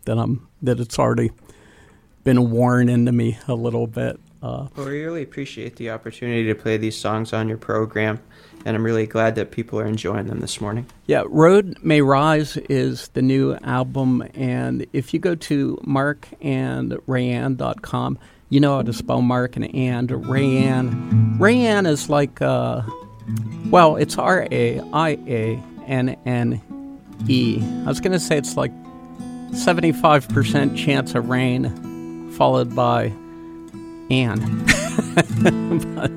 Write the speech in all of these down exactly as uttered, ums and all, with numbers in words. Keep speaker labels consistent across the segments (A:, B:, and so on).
A: that I'm that it's already been worn into me a little bit. Uh,
B: well, we really appreciate the opportunity to play these songs on your program, and I'm really glad that people are enjoying them this morning.
A: Yeah, Road May Rise is the new album, and if you go to mark and rayanne dot com, you know how to spell Mark and and. Rayanne. Rayanne is like, uh, well, it's R A I A N N E. I was going to say it's like seventy-five percent chance of rain followed by Anne. But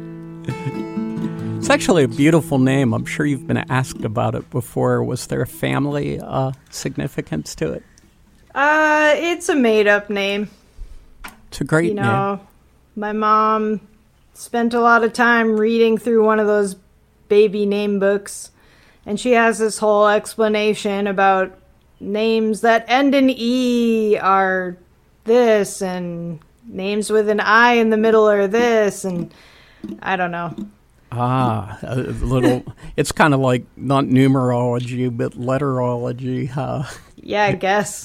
A: it's actually a beautiful name. I'm sure you've been asked about it before. Was there a family uh, significance to it?
C: Uh, it's a made-up name.
A: It's a great
C: you know,
A: name.
C: My mom spent a lot of time reading through one of those baby name books, and she has this whole explanation about names that end in E are this, and names with an I in the middle are this, and I don't know.
A: Ah, a little. It's kind of like not numerology, but letterology. Huh?
C: Yeah, I guess.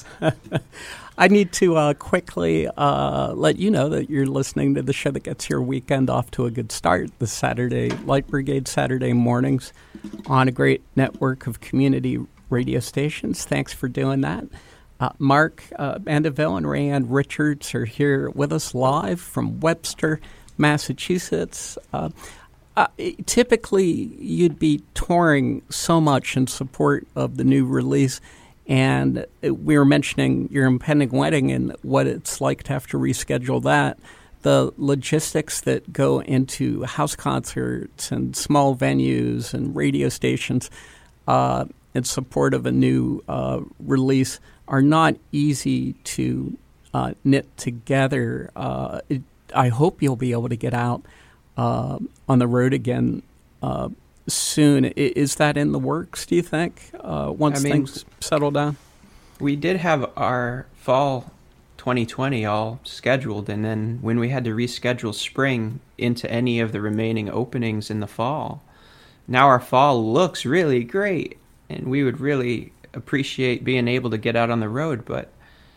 A: I need to uh, quickly uh, let you know that you're listening to the show that gets your weekend off to a good start. The Saturday Light Brigade Saturday mornings on a great network of community radio stations. Thanks for doing that. Uh, Mark uh, Mandeville and Rayanne Richards are here with us live from Webster, Massachusetts. Uh, uh, typically, you'd be touring so much in support of the new release, and we were mentioning your impending wedding and what it's like to have to reschedule that. The logistics that go into house concerts and small venues and radio stations uh, in support of a new uh, release are not easy to uh, knit together. Uh, it, I hope you'll be able to get out uh, on the road again uh, soon. I, is that in the works, do you think, uh, once I mean, things settle down?
B: We did have our fall twenty twenty all scheduled, and then when we had to reschedule spring into any of the remaining openings in the fall, now our fall looks really great, and we would really appreciate being able to get out on the road, but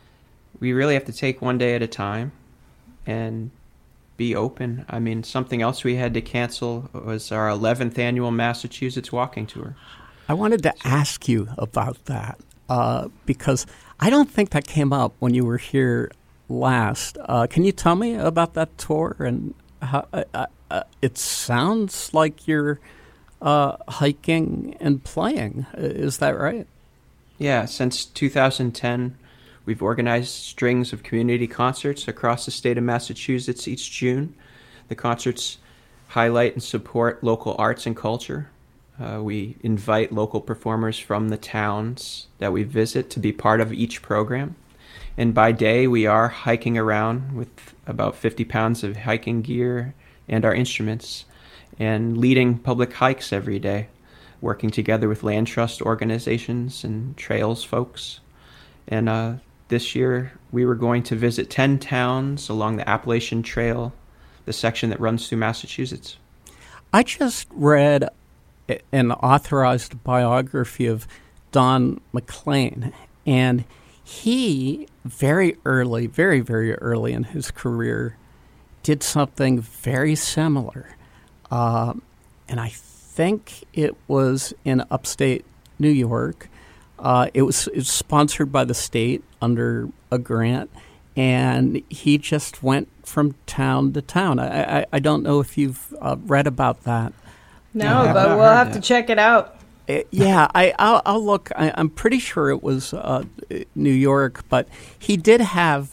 B: we really have to take one day at a time and be open. I mean, something else we had to cancel was our eleventh annual Massachusetts walking tour.
A: I wanted to ask you about that uh, because I don't think that came up when you were here last. Uh, can you tell me about that tour? And how, uh, uh, it sounds like you're uh, hiking and playing. Is that right?
B: Yeah, since two thousand ten, we've organized strings of community concerts across the state of Massachusetts each June. The concerts highlight and support local arts and culture. Uh, we invite local performers from the towns that we visit to be part of each program. And by day, we are hiking around with about fifty pounds of hiking gear and our instruments, and leading public hikes every day, working together with land trust organizations and trails folks. And uh, this year, we were going to visit ten towns along the Appalachian Trail, the section that runs through Massachusetts.
A: I just read an authorized biography of Don McLean, and he very early, very, very early in his career did something very similar. Uh, and I think it was in upstate New York. Uh, it was, it was sponsored by the state under a grant, and he just went from town to town. I, I, I don't know if you've uh, read about that.
C: No, no but we'll have that. to check it out.
A: Uh, yeah, I, I'll, I'll look. I, I'm pretty sure it was uh, New York, but he did have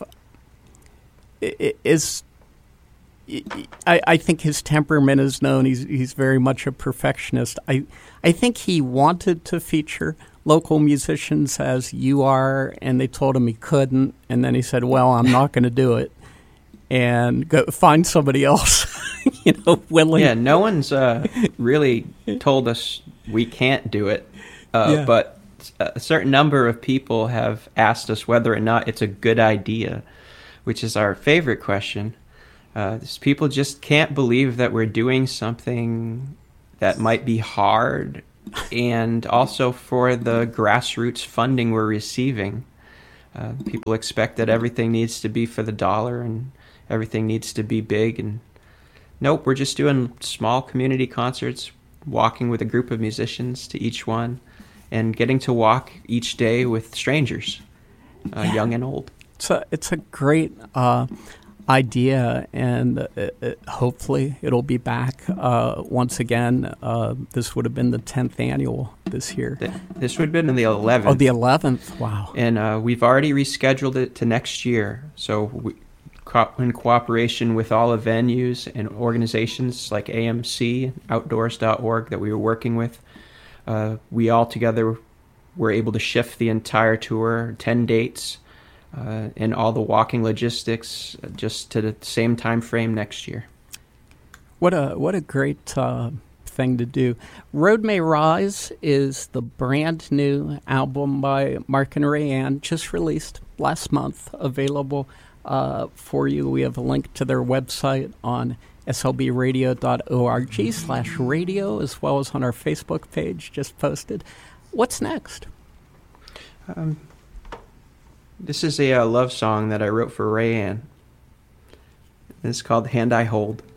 A: is. I, I think his temperament is known. He's he's very much a perfectionist. I I think he wanted to feature local musicians as you are, and they told him he couldn't, and then he said, "Well, I'm not going to do it," and go find somebody else. you know, willing.
B: Yeah, no one's uh, really told us we can't do it, uh, yeah. but a certain number of people have asked us whether or not it's a good idea, which is our favorite question. Uh, people just can't believe that we're doing something that might be hard, and also for the grassroots funding we're receiving. Uh, people expect that everything needs to be for the dollar and everything needs to be big. And nope, we're just doing small community concerts, walking with a group of musicians to each one, and getting to walk each day with strangers, uh, yeah. young and old.
A: It's a, it's a great uh, idea, and it, it, hopefully it'll be back uh, once again. Uh, this would have been the tenth annual this year.
B: The, this would have been the eleventh.
A: Oh, the eleventh. Wow.
B: And uh, we've already rescheduled it to next year. So we, co- in cooperation with all the venues and organizations like A M C, outdoors dot org that we were working with, uh, we all together were able to shift the entire tour, ten dates, Uh, and all the walking logistics uh, just to the same time frame next year.
A: What a what a great uh, thing to do. Road May Rise is the brand new album by Mark and Rayanne, just released last month, available uh, for you. We have a link to their website on S L B radio dot org slash radio, as well as on our Facebook page, just posted. What's next?
B: Um, This is a uh, love song that I wrote for Rayanne. It's called Hand I Hold.